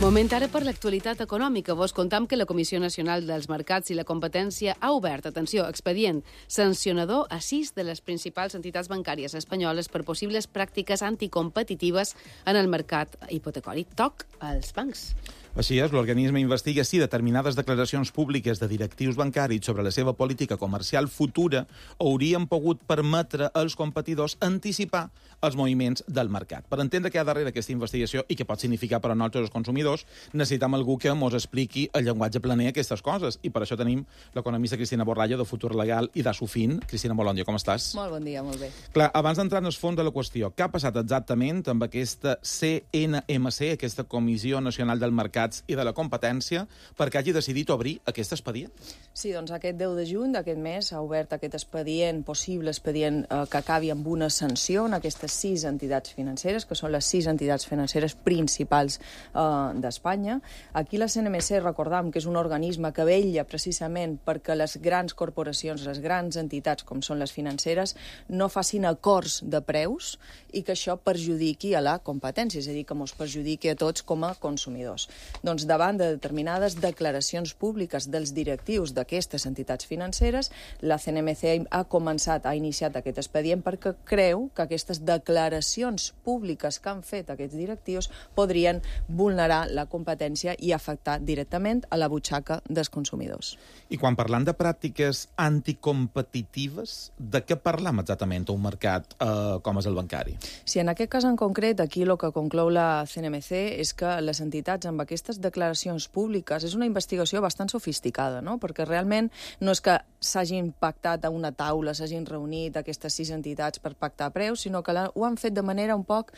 Moment ara per l'actualitat econòmica. Vos contam que la Comissió Nacional dels Mercats i la Competència ha obert, atenció, expedient sancionador a 6 de les principals entitats bancàries espanyoles per possibles pràctiques anticompetitives en el mercat hipotecari. Toc als bancs. Així és, l'organisme investiga si determinades declaracions públiques de directius bancaris sobre la seva política comercial futura haurien pogut permetre als competidors anticipar els moviments del mercat. Per entendre què hi ha darrere aquesta investigació i què pot significar per a nosaltres els consumidors, necessitem algú que ens expliqui el llenguatge planer aquestes coses. I per això tenim l'economista Cristina Borralla, de Futur Legal i d'Assofin. Cristina, molt bon dia, com estàs? Molt bon dia, molt bé. Clar, abans d'entrar en el fons de la qüestió, què ha passat exactament amb aquesta CNMC, aquesta Comissió Nacional del Mercat i de la Competència, perquè hagi decidit obrir aquest expedient? Sí, doncs aquest 10 de juny d'aquest mes s'ha obert aquest expedient, possible expedient que acabi amb una sanció en aquestes 6 entitats financeres, que són les 6 entitats financeres principals d'Espanya. Aquí la CNMC, recordam que és un organisme que vetlla precisament perquè les grans corporacions, les grans entitats, com són les financeres, no facin acords de preus i que això perjudiqui a la competència, és a dir, que ens perjudiqui a tots com a consumidors. Doncs davant de determinades declaracions públiques dels directius d'aquestes entitats financeres, la CNMC ha iniciat aquest expedient perquè creu que aquestes declaracions públiques que han fet aquests directius podrien vulnerar la competència i afectar directament a la butxaca dels consumidors. I quan parlam de pràctiques anticompetitives, de què parlam exactament a un mercat com és el bancari? Sí, en aquest cas en concret, aquí el que conclou la CNMC és que les entitats amb aquestes declaracions públiques és una investigació bastant sofisticada, no? Perquè realment no és que s'hagin pactat a una taula, s'hagin reunit aquestes 6 entitats per pactar preus, sinó que ho han fet de manera un poc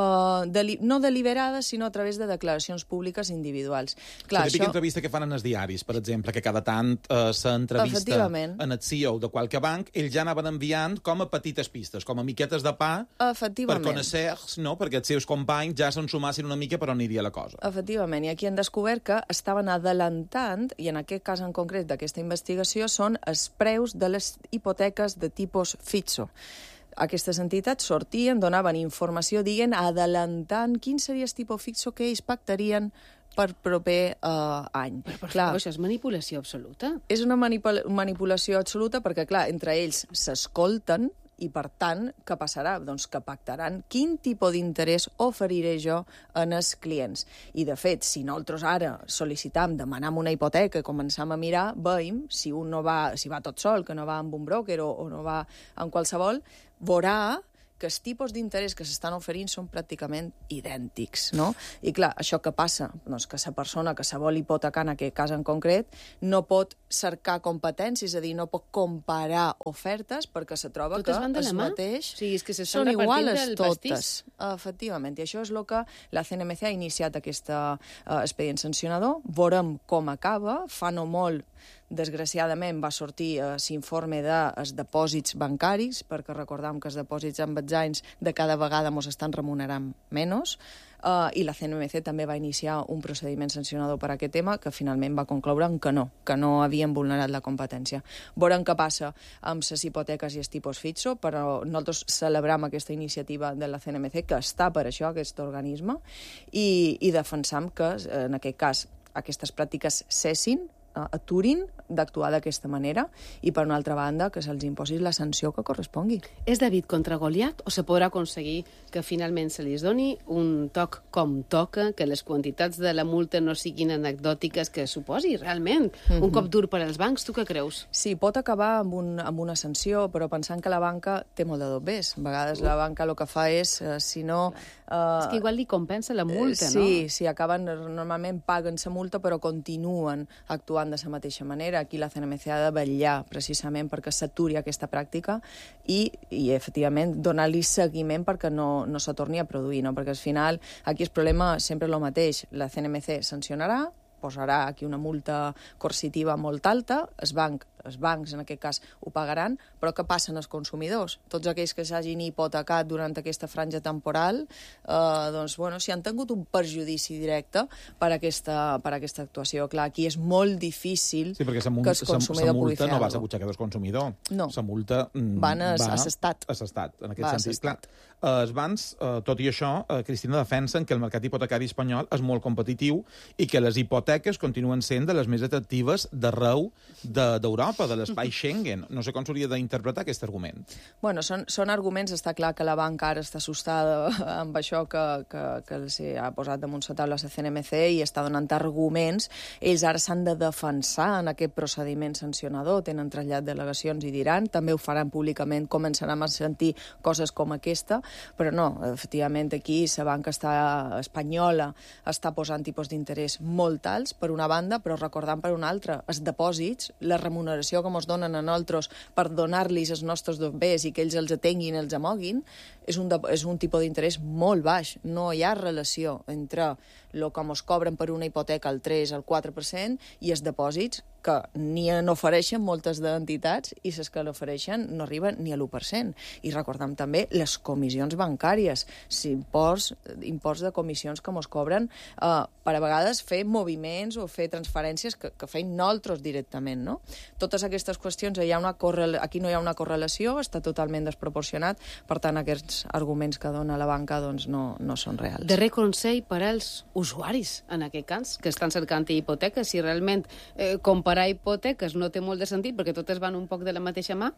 no deliberada, sinó a través de declaracions públiques individuals. Clar, la típica entrevista que fan en els diaris, per exemple, que cada tant s'entrevista en el CEO de qualque banc, ells ja anaven enviant com a petites pistes, com a miquetes de pa per conèixer, no? Perquè els seus companys ja se'n sumassin una mica per on aniria la cosa. Efectivament, i aquí han descobert que estaven adelantant, i en aquest cas en concret d'aquesta investigació, són els preus de les hipoteques de tipus fixo. Aquestes entitats sortien, donaven informació, adelantant quin seria el tipus fixo que ells pactarien per proper any. Però, per favor, això és manipulació absoluta. És una manipulació absoluta perquè, clar, entre ells s'escolten i, per tant, què passarà? Doncs que pactaran quin tipus d'interès oferiré jo als clients. I, de fet, si nosaltres ara sol·licitam, demanam una hipoteca i començam a mirar, veiem, si un no va, si va tot sol, que no va amb un broker o no va amb qualsevol, veurà que els tipus d'interès que s'estan oferint són pràcticament idèntics, no? I clar, això què passa? Doncs que la persona que se vol hipotecar en aquest cas en concret no pot cercar competències, és a dir, no pot comparar ofertes perquè se troba que el mateix són iguals totes. Efectivament, i això és el que la CNMC ha iniciat aquest expedient sancionador. Veurem com acaba. Fa no molt, desgraciadament, va sortir l'informe dels depòsits bancaris, perquè recordam que els depòsits amb els anys de cada vegada ens estan remunerant menys, i la CNMC també va iniciar un procediment sancionador per a aquest tema que finalment va concloure que no havien vulnerat la competència. Veurem què passa amb les hipoteques i els tipus fixo, però nosaltres celebrem aquesta iniciativa de la CNMC, que està per això, aquest organisme, i defensam que, en aquest cas, aquestes pràctiques cessin, aturin d'actuar d'aquesta manera i, per una altra banda, que se'ls imposi la sanció que correspongui. És David contra Goliat o se podrà aconseguir que finalment se li doni un toc com toca, que les quantitats de la multa no siguin anecdòtiques, que suposi realment un cop dur per als bancs? Tu què creus? Sí, pot acabar amb una sanció, però pensant que la banca té molt de dobbers. A vegades la banca el que fa és, si no... És que igual li compensa la multa, no? Sí, acaben, normalment paguen la multa, però continuen actuant de la mateixa manera. Aquí la CNMC ha de vetllar precisament perquè s'aturi aquesta pràctica i efectivament, donar-li seguiment perquè no se torni a produir, no? Perquè al final aquí el problema sempre és el mateix. La CNMC sancionarà, posarà aquí una multa coercitiva molt alta, el banc els bancs en aquest cas ho pagaran, però què passen els consumidors? Tots aquells que s'hagin hipotecat durant aquesta franja temporal, doncs, bueno, si han tingut un perjudici directe per aquesta actuació. Clar, aquí és molt difícil que el consumidor pugui fer no va a la butxaca del consumidor. No. La multa va a l'Estat. A l'Estat, en aquest sentit. Clar, els bancs, tot i això, Cristina, defensen que el mercat hipotecari espanyol és molt competitiu i que les hipoteques continuen sent de les més atractives d'arreu d'Europa, de l'espai Schengen. No sé com s'hauria d'interpretar aquest argument. Bueno, són arguments. Està clar que la banca ara està assustada amb això que s'ha posat damunt la taula la CNMC i està donant arguments. Ells ara s'han de defensar en aquest procediment sancionador, tenen trasllat d'al·legacions i diran, també ho faran públicament, començaran a sentir coses com aquesta, però no, efectivament aquí la banca espanyola està posant tipus d'interès molt alts per una banda, però recordant per una altra, els depòsits, la remuneració que ens donen a nosaltres per donar-los els nostres béns i que ells els atenguin, els amoguin, és un tipus d'interès molt baix. No hi ha relació entre el que ens cobren per una hipoteca al 3, al 4% i els depòsits que ni n'ofereixen moltes d'entitats i les que l'ofereixen no arriben ni a l'1%. I recordem també les comissions bancàries, imports de comissions que ens cobren per a vegades fer moviments o fer transferències que feim nosaltres directament, no? Totes aquestes qüestions, aquí no hi ha una correlació, està totalment desproporcionat, per tant aquests arguments que dona la banca doncs no són reals. Darrer consell per als usuaris, en aquest cas, que estan cercant hipoteques, si realment comparar hipoteques no té molt de sentit perquè totes van un poc de la mateixa mà,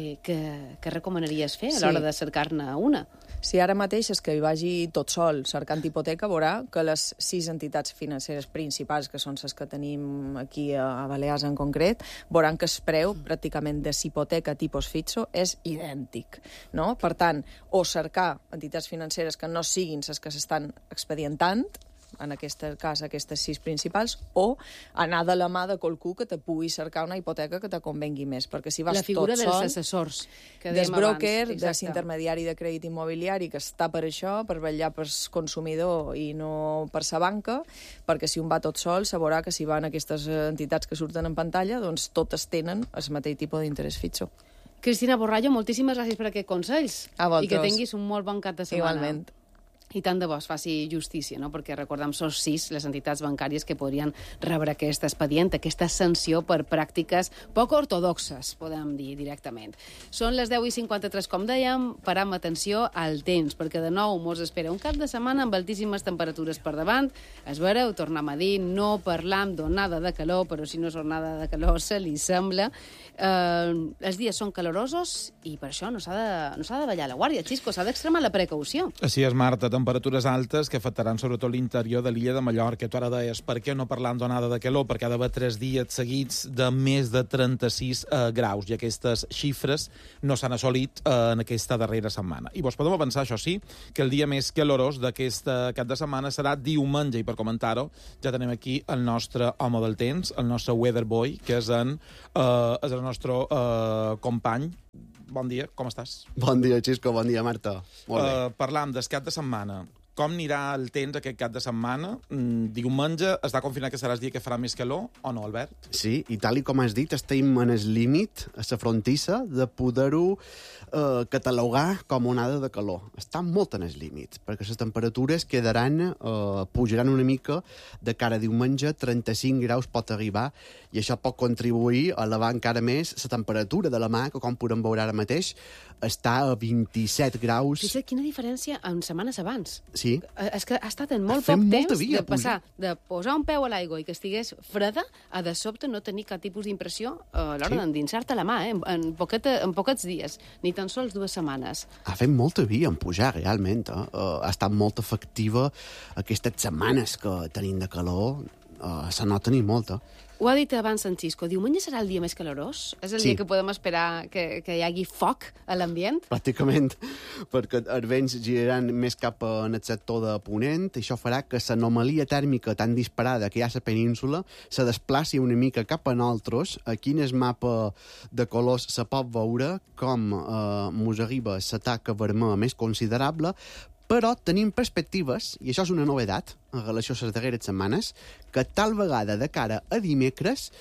què recomanaries fer a l'hora de cercar-ne una? Si ara mateix és que hi vagi tot sol cercant hipoteca, veurà que les 6 entitats financeres principals, que són les que tenim aquí a Balears en concret, veuran que el preu pràcticament de hipoteca tipus fixo és idèntic, no? Per tant, o cercar entitats financeres que no siguin les que s'estan expedientant, en aquest cas aquestes 6 principals, o anar de la mà de qualcú que te pugui cercar una hipoteca que te convengui més, perquè si vas tot sol... La figura dels assessors, que dèiem abans. Des broker, des intermediari de crèdit immobiliari, que està per això, per vetllar per consumidor i no per sa banca, perquè si un va tot sol, sabrà que si van aquestes entitats que surten en pantalla, doncs totes tenen el mateix tipus d'interès fixo. Cristina Borrallo, moltíssimes gràcies per aquests consells. A vosaltres. I que tinguis un molt bon cap de setmana. Igualment. I tant de bo es faci justícia, no? Perquè recordem, són 6 les entitats bancàries que podrien rebre aquest expedient, aquesta sanció per pràctiques poc ortodoxes, podem dir directament. Són les 10:53, com dèiem, param atenció al temps, perquè de nou mos espera un cap de setmana amb altíssimes temperatures per davant. Es veureu, tornem a dir, no parlam d'onada de calor, però si no és onada de calor se li sembla. Els dies són calorosos i per això no s'ha de ballar la guàrdia, Xisco, s'ha d'extremar la precaució. Així és, Marta, temperatures altes que afectaran sobretot l'interior de l'illa de Mallorca. Tu ara deies, per què no parlant d'onada de calor? Perquè ha d'haver 3 dies seguits de més de 36 graus, i aquestes xifres no s'han assolit en aquesta darrera setmana. I vos podem pensar, això sí, que el dia més calorós d'aquest cap de setmana serà diumenge, i per comentar-ho ja tenim aquí el nostre home del temps, el nostre weather boy, que és el nostre company. Bon dia, com estàs? Bon dia, Xisco, bon dia, Marta. Molt bé. Parlam del cap de setmana. Com anirà el temps aquest cap de setmana? Diumenge està confirmat que serà el dia que farà més calor, o no, Albert? Sí, i tal com has dit, estem en el límit, a la frontissa, de poder-ho catalogar com onada de calor. Està molt en el límit, perquè les temperatures pujaran una mica de cara a diumenge, 35 graus pot arribar, i això pot contribuir a elevar encara més la temperatura de la mà, que com podem veure ara mateix, està a 27 graus. Fixa't quina diferència en setmanes abans. Sí. És que ha estat en molt poc temps de passar, de posar un peu a l'aigua i que estigués freda, a de sobte no tenir cap tipus d'impressió a l'hora d'endinsar-te la mà, en poquets dies, ni tan sols 2 setmanes. Ha fet molta via en pujar, realment. Ha estat molt efectiva aquestes setmanes que tenim de calor. Se nota ni molta. Ho ha dit abans en Xisco, diumenge serà el dia més calorós? És el dia que podem esperar que hi hagi foc a l'ambient? Pràcticament, perquè els vents giraran més cap en el sector de Ponent, i això farà que l'anomalia tèrmica tan disparada que hi ha a la península se desplaci una mica cap a nosaltres. Aquí en el mapa de colors se pot veure com mos arriba la taca vermella més considerable, però tenim perspectives, i això és una novetat en relació a les darreres setmanes, que tal vegada de cara a dimecres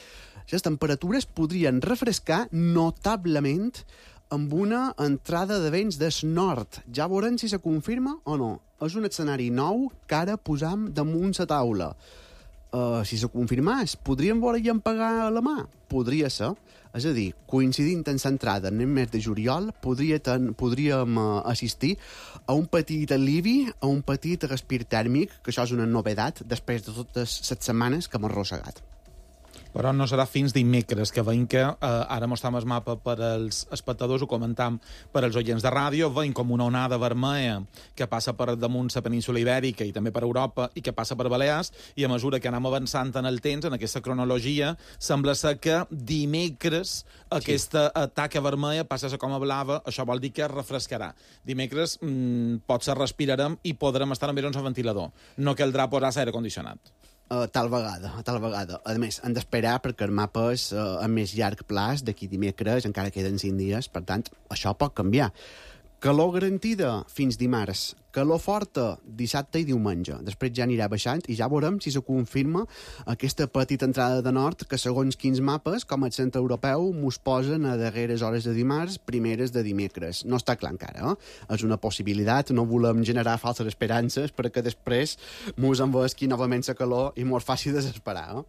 les temperatures podrien refrescar notablement amb una entrada de vents del nord. Ja veurem si se confirma o no. És un escenari nou que ara posam damunt la taula. Si se confirmés, podríem veure-hi pagar a la mà? Podria ser. És a dir, coincidint en l'entrada en el mes de juliol, podríem assistir a un petit alivi, a un petit respir tèrmic, que això és una novedat, després de totes les setmanes que hem arrossegat. Però no serà fins dimecres, que veiem que ara mostrem el mapa per als espectadors, ho comentam per als oients de ràdio, veiem com una onada vermella que passa per damunt la península Ibèrica i també per Europa i que passa per Balears, i a mesura que anem avançant en el temps, en aquesta cronologia, sembla ser que dimecres aquesta taca vermella passa a ser com a blava, això vol dir que es refrescarà. Dimecres potser respirarem i podrem estar amb airons a ventilador. No caldrà posar aire condicionat. Tal vegada. A més, hem d'esperar perquè el mapa és a més llarg plaç, d'aquí dimecres, encara queden 5 dies, per tant, això pot canviar. Calor garantida fins dimarts, calor forta dissabte i diumenge. Després ja anirà baixant i ja veurem si se confirma aquesta petita entrada de nord que, segons quins mapes, com el centre europeu, mos posen a darreres hores de dimarts, primeres de dimecres. No està clar encara, És una possibilitat, no volem generar falses esperances perquè després mos envesqui novament la calor i mos faci desesperar,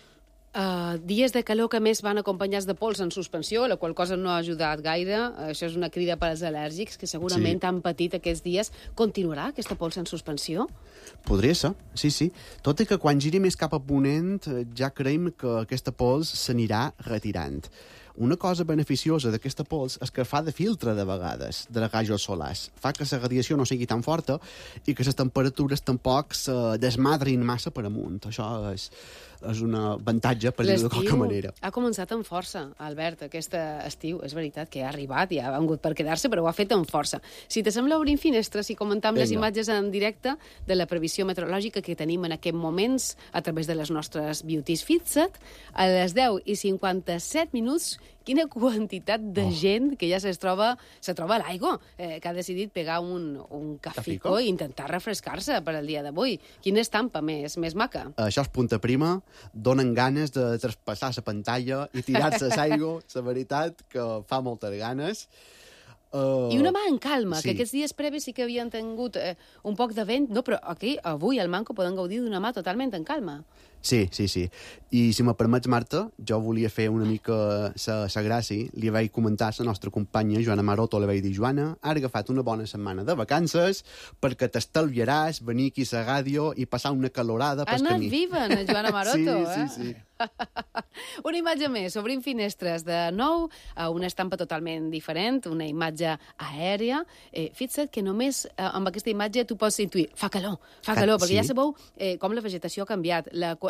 Dies de calor que més van acompanyats de pols en suspensió, la qual cosa no ha ajudat gaire. Això és una crida per als al·lèrgics, que segurament han patit aquests dies. Continuarà aquesta pols en suspensió? Podria ser, sí. Tot i que quan giri més cap a ponent ja creiem que aquesta pols s'anirà retirant. Una cosa beneficiosa d'aquesta pols és que fa de filtre de vegades de les rajos solars. Fa que la radiació no sigui tan forta i que les temperatures tampoc se desmadrin massa per amunt. Això és un avantatge, per dir-ho de qualque manera. Ha començat amb força, Albert, aquest estiu. És veritat que ha arribat i ha vengut per quedar-se, però ho ha fet amb força. Si te sembla, obrim finestres i comentam les imatges en directe de la previsió meteorològica que tenim en aquests moments a través de les nostres Beauties Fitset. A les 10:57 minuts, quina quantitat de gent que ja se troba a l'aigua, que ha decidit pegar un cafico i intentar refrescar-se per al dia d'avui. Quina estampa més maca. Això és punta prima, donen ganes de traspassar la pantalla i tirar-se a l'aigua, la veritat, que fa moltes ganes. I una mà en calma, que aquests dies previs sí que havien tingut un poc de vent, no, però aquí, avui, al Manco, podem gaudir d'una mà totalment en calma. Sí. I si me permets, Marta, jo volia fer una mica la gràcia. Li vaig comentar a la nostra companya, Joana Maroto, li vaig dir: Joana, has agafat una bona setmana de vacances perquè t'estalviaràs venir aquí a la ràdio i passar una calorada pel camí. Ha anat viva, en Joana Maroto, Sí. Una imatge més, obrim finestres de nou, una estampa totalment diferent, una imatge aèria. Fixa't que només amb aquesta imatge tu pots intuir, fa calor, perquè ja sabeu com la vegetació ha canviat,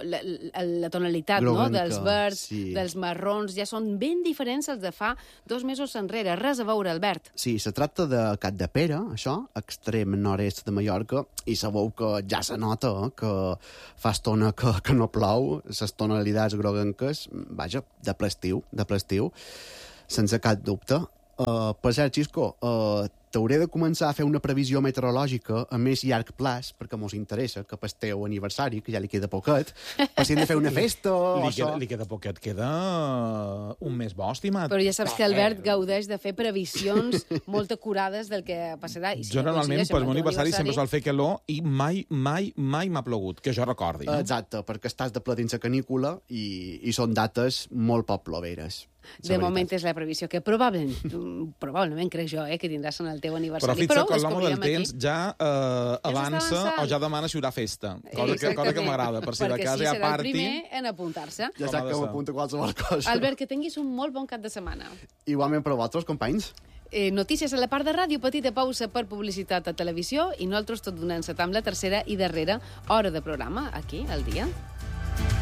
la tonalitat dels verds, dels marrons, ja són ben diferents els de fa 2 mesos enrere. Res a veure, Albert. Sí, se tracta de Capdepera, això, extrem nord-est de Mallorca, i sabeu que ja se nota que fa estona que no plou, les tonalitats groguenques, vaja, de ple estiu, sense cap dubte. Per cert, Xisco, t'hauré de començar a fer una previsió meteorològica a més llarg plaç, perquè mos interessa que pel teu aniversari, que ja li queda poquet, per si hem de fer una festa o això. Li queda poquet, queda un mes bo, estimat. Però ja saps que Albert gaudeix de fer previsions molt acurades del que passarà. I si jo normalment, pel meu aniversari, sempre sol fer calor i mai m'ha plogut, que jo recordi. Exacte, perquè estàs de pla dins la canícula i són dates molt poc ploveres. De moment és la previsió que probablement crec jo, que tindràs en el teu aniversari. Però fixa't que l'home del temps ja avança o ja demana si hi haurà festa, cosa que m'agrada, per si de casa hi ha party. Perquè sí, serà el primer en apuntar-se. Ja sap que m'apunta qualsevol cosa. Albert, que tinguis un molt bon cap de setmana. Igualment per vosaltres, companys. Notícies a la part de ràdio, petita pausa per publicitat a televisió i nosaltres tot donant-se amb la tercera i darrera hora de programa, aquí, al dia.